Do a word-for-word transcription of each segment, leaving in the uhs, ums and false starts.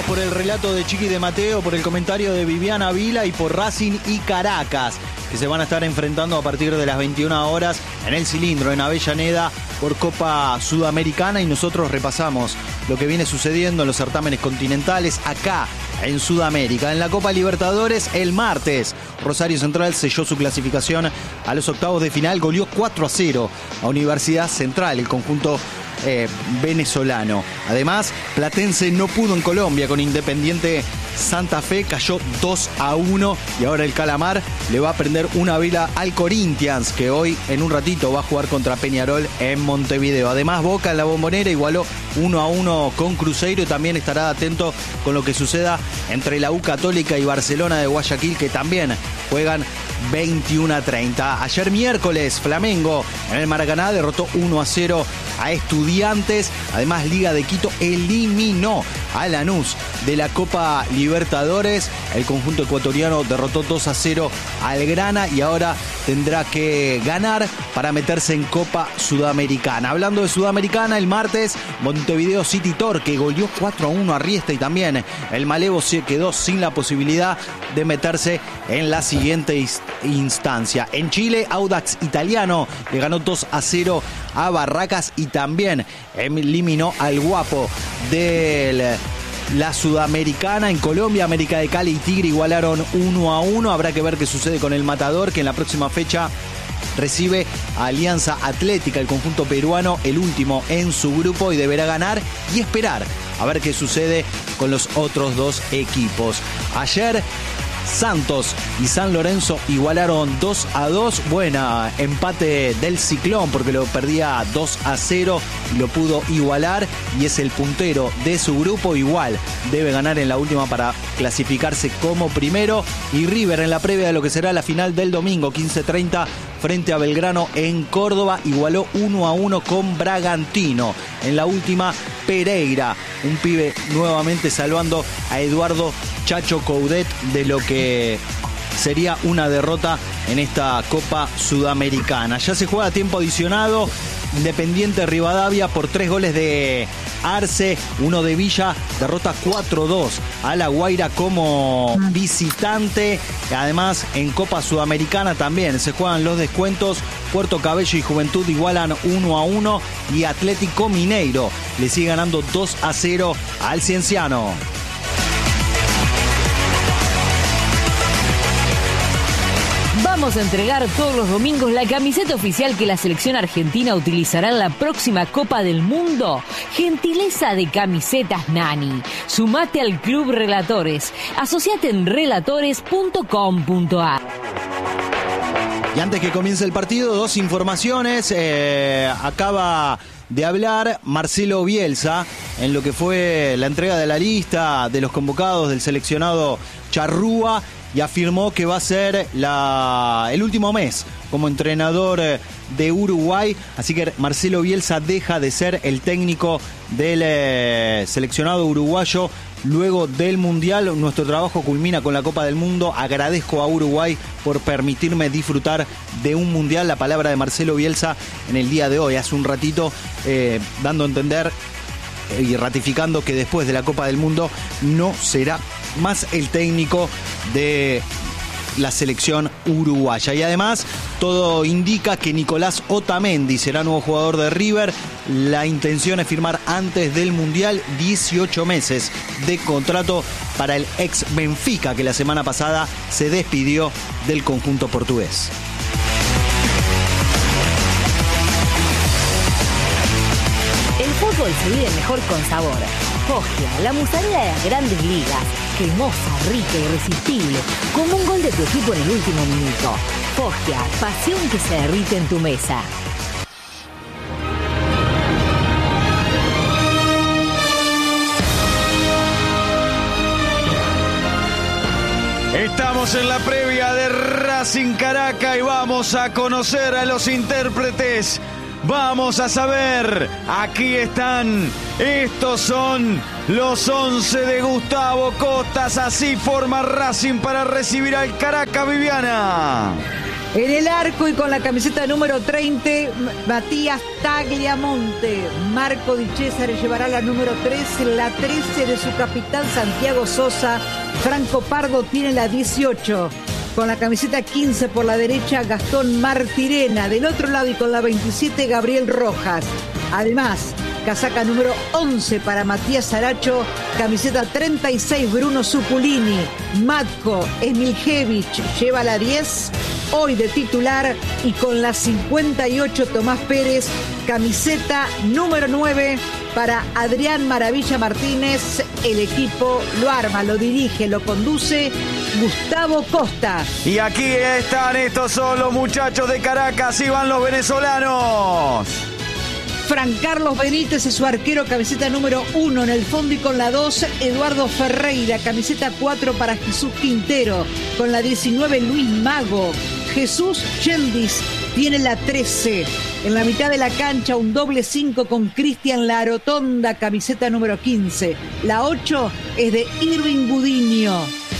Pasamos por el relato de Chiqui de Mateo, por el comentario de Viviana Vila y por Racing y Caracas, que se van a estar enfrentando a partir de las veintiuna horas en el Cilindro, en Avellaneda, por Copa Sudamericana. Y nosotros repasamos lo que viene sucediendo en los certámenes continentales acá en Sudamérica. En la Copa Libertadores, el martes, Rosario Central selló su clasificación a los octavos de final, goleó cuatro a cero a Universidad Central, el conjunto Eh, venezolano. Además, Platense no pudo en Colombia con Independiente Santa Fe, cayó dos a uno y ahora el Calamar le va a prender una vela al Corinthians, que hoy en un ratito va a jugar contra Peñarol en Montevideo. Además, Boca en la Bombonera igualó uno a uno con Cruzeiro y también estará atento con lo que suceda entre la U Católica y Barcelona de Guayaquil, que también juegan veintiuno a treinta. Ayer miércoles, Flamengo en el Maracaná derrotó uno a cero a Estudiantes. Además, Liga de Quito eliminó a Lanús de la Copa Libertadores. El conjunto ecuatoriano derrotó dos a cero al Grana y ahora tendrá que ganar para meterse en Copa Sudamericana. Hablando de Sudamericana, el martes, Montevideo City Torque goleó cuatro a uno a Riestra y también el Malevo se quedó sin la posibilidad de meterse en la siguiente instancia. En Chile, Audax Italiano le ganó dos a cero a Barracas y también eliminó al Guapo de la Sudamericana. En Colombia, América de Cali y Tigre igualaron uno a uno. Habrá que ver qué sucede con el Matador, que en la próxima fecha recibe a Alianza Atlética, el conjunto peruano, el último en su grupo, y deberá ganar y esperar a ver qué sucede con los otros dos equipos. Ayer, Santos y San Lorenzo igualaron dos a dos. Buena empate del Ciclón, porque lo perdía dos a cero y lo pudo igualar y es el puntero de su grupo. Igual debe ganar en la última para clasificarse como primero. Y River en la previa de lo que será la final del domingo, quince treinta, frente a Belgrano en Córdoba, igualó uno a uno con Bragantino. En la última, Pereira, un pibe nuevamente salvando a Eduardo Chacho Coudet de lo que sería una derrota en esta Copa Sudamericana. Ya se juega a tiempo adicionado. Independiente Rivadavia por tres goles de Arce, uno de Villa, derrota cuatro dos a La Guaira como visitante. Además, en Copa Sudamericana también se juegan los descuentos. Puerto Cabello y Juventud igualan uno a uno y Atlético Mineiro le sigue ganando dos a cero al Cienciano. Vamos a entregar todos los domingos la camiseta oficial que la selección argentina utilizará en la próxima Copa del Mundo. Gentileza de Camisetas Nani. Sumate al Club Relatores. Asociate en relatores punto com punto a r. Y antes que comience el partido, dos informaciones. Eh, acaba de hablar Marcelo Bielsa en lo que fue la entrega de la lista de los convocados del seleccionado Charrúa y afirmó que va a ser la, el último mes como entrenador de Uruguay. Así que Marcelo Bielsa deja de ser el técnico del eh, seleccionado uruguayo luego del Mundial. Nuestro trabajo culmina con la Copa del Mundo. Agradezco a Uruguay por permitirme disfrutar de un Mundial. La palabra de Marcelo Bielsa en el día de hoy, hace un ratito, eh, dando a entender y ratificando que después de la Copa del Mundo no será más el técnico de la selección uruguaya. Y además, todo indica que Nicolás Otamendi será nuevo jugador de River. La intención es firmar antes del Mundial dieciocho meses de contrato para el ex Benfica, que la semana pasada se despidió del conjunto portugués. El fútbol se vive mejor con sabor. Foggia, la mozzarella de las grandes ligas. Cremosa, rica, irresistible. Como un gol de tu equipo en el último minuto. Foggia, pasión que se derrite en tu mesa. Estamos en la previa de Racing Caracas y vamos a conocer a los intérpretes. Vamos a saber, aquí están, estos son los once de Gustavo Costas. Así forma Racing para recibir al Caracas, Viviana. En el arco y con la camiseta número treinta, Matías Tagliamonte. Marco Di Cesare llevará la número trece, la trece de su capitán Santiago Sosa. Franco Pardo tiene la dieciocho. Con la camiseta quince por la derecha, Gastón Martirena. Del otro lado y con la veintisiete, Gabriel Rojas. Además, casaca número once para Matías Saracho, camiseta treinta y seis, Bruno Zuculini. Matko Smiljevic lleva la diez, hoy de titular, y con la cincuenta y ocho, Tomás Pérez, camiseta número nueve para Adrián Maravilla Martínez. El equipo lo arma, lo dirige, lo conduce Gustavo Costa. Y aquí están, estos son los muchachos de Caracas, y van los venezolanos. Fran Carlos Benítez es su arquero, camiseta número uno. En el fondo y con la dos, Eduardo Ferreira, camiseta cuatro para Jesús Quintero. Con la diecinueve, Luis Mago. Jesús Yendis tiene la trece. En la mitad de la cancha, un doble cinco con Cristian La Rotonda, camiseta número quince. La ocho es de Irving Gudiño.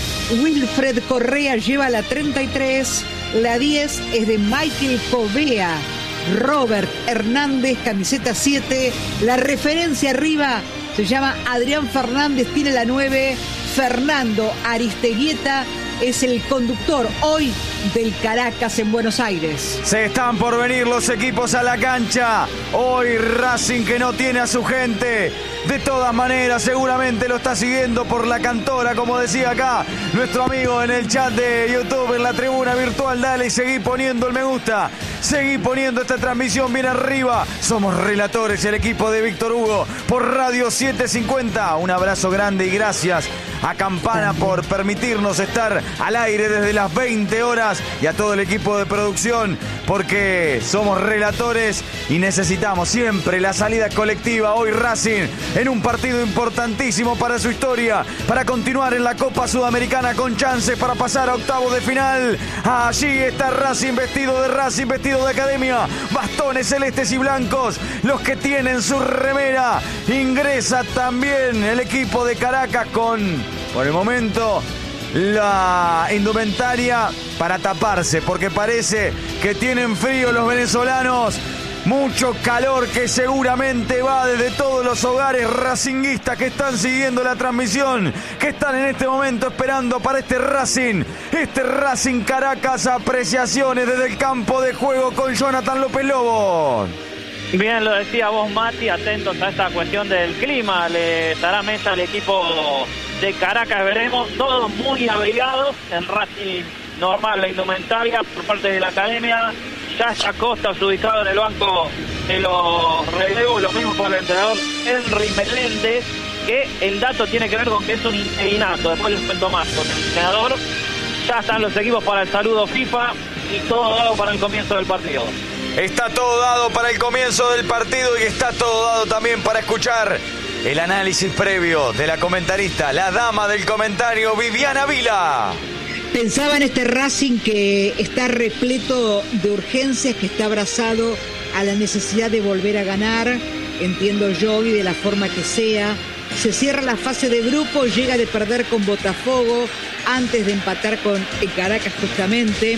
Wilfred Correa lleva la treinta y tres. La diez es de Michael Covea. Robert Hernández, camiseta siete. La referencia arriba se llama Adrián Fernández, tiene la nueve. Fernando Aristeguieta es el conductor hoy del Caracas en Buenos Aires. Se están por venir los equipos a la cancha. Hoy Racing, que no tiene a su gente. De todas maneras, seguramente lo está siguiendo por la cantora, como decía acá nuestro amigo en el chat de YouTube, en la tribuna virtual. Dale y seguí poniendo el me gusta. Seguí poniendo esta transmisión bien arriba. Somos relatores, el equipo de Víctor Hugo, por Radio setecientos cincuenta. Un abrazo grande y gracias a Campana por permitirnos estar al aire desde las veinte horas, y a todo el equipo de producción, porque somos relatores y necesitamos siempre la salida colectiva. Hoy Racing en un partido importantísimo para su historia, para continuar en la Copa Sudamericana con chances para pasar a octavos de final. Allí está Racing, vestido de Racing, vestido de academia, bastones celestes y blancos, los que tienen su remera. Ingresa también el equipo de Caracas con, por el momento, la indumentaria para taparse, porque parece que tienen frío los venezolanos. Mucho calor que seguramente va desde todos los hogares racinguistas que están siguiendo la transmisión, que están en este momento esperando para este Racing, este Racing Caracas. Apreciaciones desde el campo de juego con Jonathan López Lobo. Bien, lo decía vos, Mati, atentos a esta cuestión del clima. Le dará mesa al equipo de Caracas, veremos, todos muy abrigados. En Racing normal la indumentaria por parte de la academia. Yaya Costa ubicado en el banco de los relevos, lo mismo para el entrenador Henry Meléndez, que el dato tiene que ver con que es un interinato. Después les cuento más con el entrenador. Ya están los equipos para el saludo FIFA y todo dado para el comienzo del partido. Está todo dado para el comienzo del partido, y está todo dado también para escuchar el análisis previo de la comentarista, la dama del comentario, Viviana Vila. Pensaba en este Racing que está repleto de urgencias, que está abrazado a la necesidad de volver a ganar, entiendo yo, y de la forma que sea. Se cierra la fase de grupo, llega de perder con Botafogo, antes de empatar con el Caracas justamente,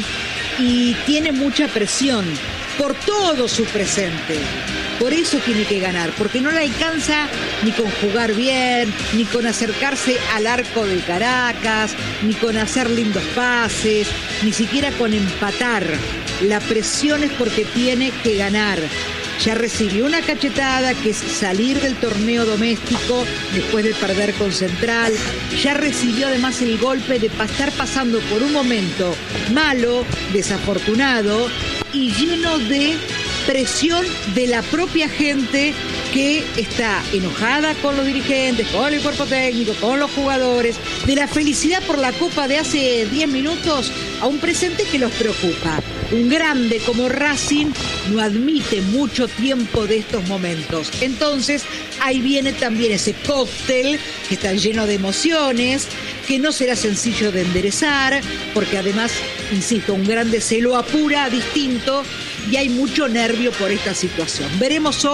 y tiene mucha presión por todo su presente. Por eso tiene que ganar, porque no le alcanza ni con jugar bien, ni con acercarse al arco de Caracas, ni con hacer lindos pases, ni siquiera con empatar. La presión es porque tiene que ganar. Ya recibió una cachetada, que es salir del torneo doméstico después de perder con Central. Ya recibió además el golpe de estar pasando por un momento malo, desafortunado y lleno de presión de la propia gente, que está enojada con los dirigentes, con el cuerpo técnico, con los jugadores, de la felicidad por la Copa de hace diez minutos a un presente que los preocupa. Un grande como Racing no admite mucho tiempo de estos momentos. Entonces, ahí viene también ese cóctel que está lleno de emociones, que no será sencillo de enderezar, porque además, insisto, un grande se lo apura distinto y hay mucho nervio por esta situación. Veremos hoy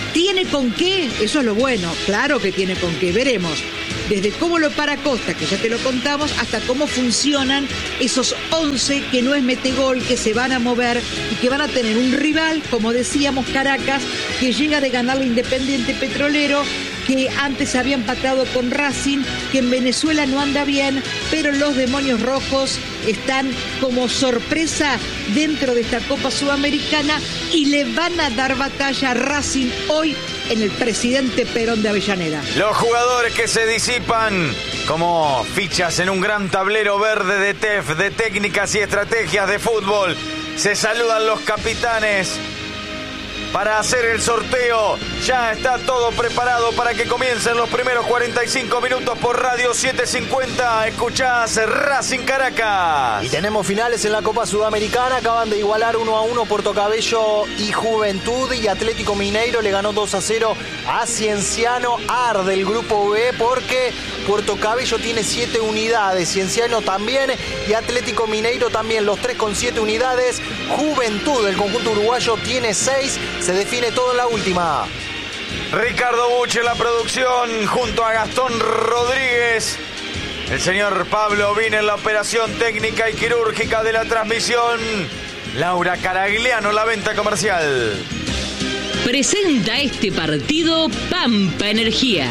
¿Tiene con qué? Eso es lo bueno, claro que tiene con qué, veremos. Desde cómo lo para Costa, que ya te lo contamos, hasta cómo funcionan esos once que no es metegol, que se van a mover y que van a tener un rival, como decíamos, Caracas, que llega de ganar la Independiente Petrolero, que antes había empatado con Racing, que en Venezuela no anda bien, pero los Demonios Rojos están como sorpresa dentro de esta Copa Sudamericana y le van a dar batalla a Racing hoy en el Presidente Perón de Avellaneda. Los jugadores que se disipan como fichas en un gran tablero verde de T E F, de técnicas y estrategias de fútbol. Se saludan los capitanes para hacer el sorteo. Ya está todo preparado para que comiencen los primeros cuarenta y cinco minutos por Radio setecientos cincuenta. Escuchás Racing Caracas. Y tenemos finales en la Copa Sudamericana. Acaban de igualar uno a uno Puerto Cabello y Juventud, y Atlético Mineiro le ganó dos a cero a Cienciano. Arde el grupo B porque Puerto Cabello tiene siete unidades, Cienciano también y Atlético Mineiro también, los tres con siete unidades. Juventud, el conjunto uruguayo, tiene seis. Se define todo en la última. Ricardo Bucci en la producción, junto a Gastón Rodríguez. El señor Pablo Vina en la operación técnica y quirúrgica de la transmisión. Laura Caragliano en la venta comercial. Presenta este partido Pampa Energía.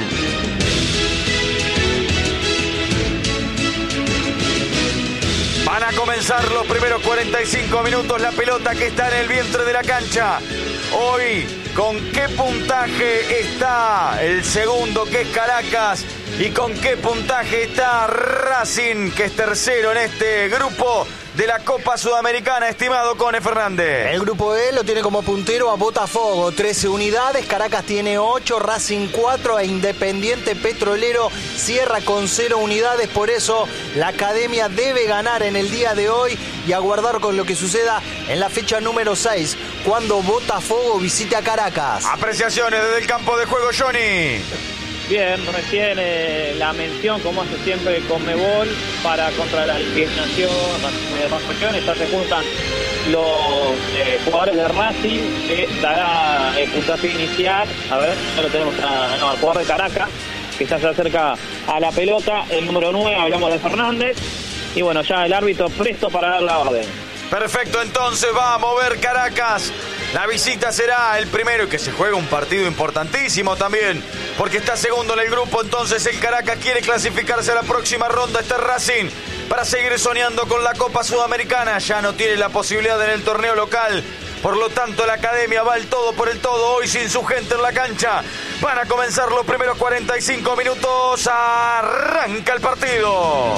Van a comenzar los primeros cuarenta y cinco minutos. La pelota que está en el vientre de la cancha. Hoy, ¿con qué puntaje está el segundo, que es Caracas? ¿Y con qué puntaje está Racing, que es tercero en este grupo de la Copa Sudamericana, estimado Cone Fernández? El grupo E lo tiene como puntero a Botafogo, trece unidades, Caracas tiene ocho, Racing cuatro e Independiente Petrolero cierra con cero unidades. Por eso la Academia debe ganar en el día de hoy y aguardar con lo que suceda en la fecha número seis, cuando Botafogo visite a Caracas. Apreciaciones desde el campo de juego, Johnny. Bien, recién eh, la mención, como hace siempre Conmebol, para contra la discriminación, las cuestiones, ya se juntan los eh, jugadores de Racing, que dará el puntaje inicial. A ver, ya lo tenemos a, no, al jugador de Caracas, que ya se acerca a la pelota, el número nueve, hablamos de Fernández, y bueno, ya el árbitro presto para dar la orden. Perfecto, entonces va a mover Caracas. La visita será el primero y que se juega un partido importantísimo también, porque está segundo en el grupo. Entonces el Caracas quiere clasificarse a la próxima ronda. Este Racing, para seguir soñando con la Copa Sudamericana, ya no tiene la posibilidad en el torneo local. Por lo tanto, la Academia va el todo por el todo hoy sin su gente en la cancha. Van a comenzar los primeros cuarenta y cinco minutos. Arranca el partido.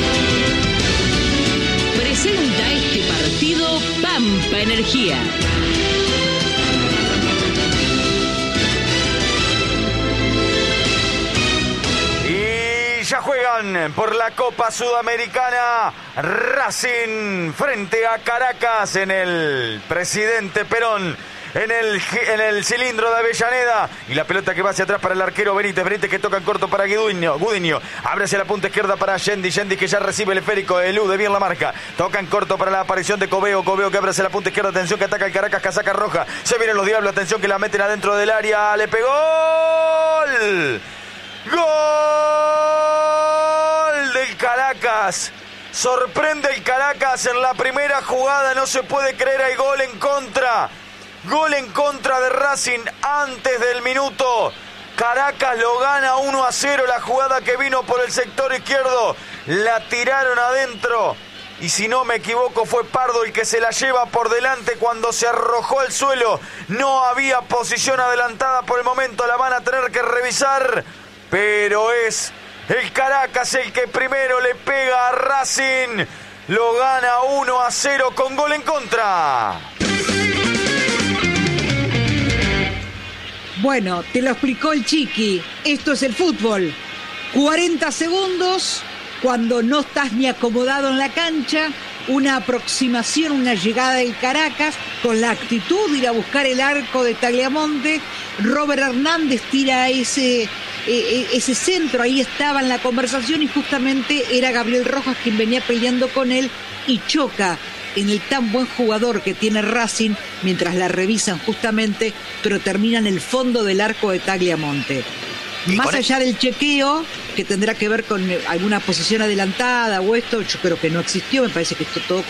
Presenta este partido Pampa Energía. Y ya juegan por la Copa Sudamericana Racing frente a Caracas en el Presidente Perón. En el, en el cilindro de Avellaneda. Y la pelota que va hacia atrás para el arquero Benítez. Benítez que toca en corto para Gudiño. Gudiño abre hacia la punta izquierda para Yendi. Yendi que ya recibe el esférico. Elude bien la marca. Toca en corto para la aparición de Cobeo. Cobeo que abre hacia la punta izquierda. Atención que ataca el Caracas. Casaca roja. Se vienen los Diablos. Atención que la meten adentro del área. Le pegó. ¡Gol! ¡Gol del Caracas! Sorprende el Caracas en la primera jugada. No se puede creer. Hay gol en contra. Gol en contra de Racing antes del minuto. Caracas lo gana uno a cero. La jugada que vino por el sector izquierdo la tiraron adentro. Y si no me equivoco fue Pardo el que se la lleva por delante cuando se arrojó al suelo. No había posición adelantada por el momento. La van a tener que revisar. Pero es el Caracas el que primero le pega a Racing. Lo gana uno a cero con gol en contra. Bueno, te lo explicó el Chiqui. Esto es el fútbol. cuarenta segundos, cuando no estás ni acomodado en la cancha, una aproximación, una llegada del Caracas, con la actitud de ir a buscar el arco de Tagliamonte. Robert Hernández tira ese, eh, ese centro, ahí estaba en la conversación y justamente era Gabriel Rojas quien venía peleando con él y choca en el tan buen jugador que tiene Racing mientras la revisan justamente, pero termina en el fondo del arco de Tagliamonte. Más allá del chequeo, que tendrá que ver con alguna posición adelantada o esto, yo creo que no existió, me parece que esto todo